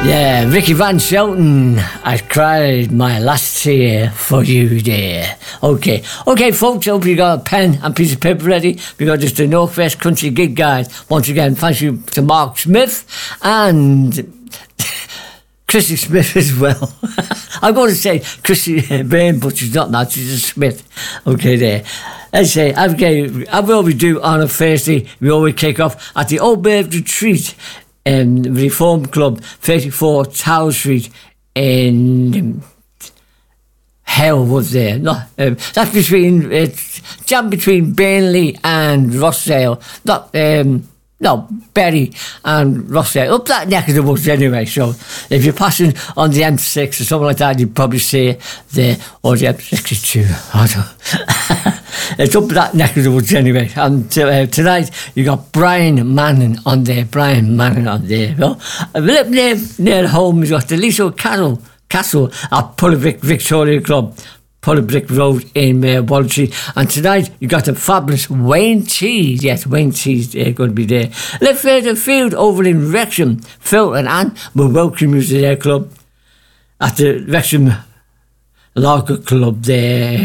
Yeah, Ricky Van Shelton, I cried my last tear for you, dear. Okay, folks, hope you got a pen and piece of paper ready. We got just the Northwest Country Gig Guide. Once again, thank you to Mark Smith and Chrissy Smith as well. I'm going to say Chrissy Bain, but she's not now, she's a Smith. Okay, there. Let's say, I will we do on a Thursday. We always kick off at the Old Babe Retreat. Reform Club, 34 Tower Street in Hell was there. No, that's between, it's jam between Burnley and Rossdale. Bury and Rossdale. Up that neck of the woods anyway. So if you're passing on the M6 or something like that, you'd probably see there, or the M62. I don't It's up that neck of the woods anyway. And tonight you got Brian Manning on there. Well, a little near home, you got the Liso Castle at Pullerbrick Victoria Club, Pullerbrick Road in Wallasey. And tonight you got the fabulous Wayne Cheese. Yes, Wayne Cheese going to be there. Left further field over in Wrexham. Phil and Anne will welcome you to their club at the Wrexham Lager Club there.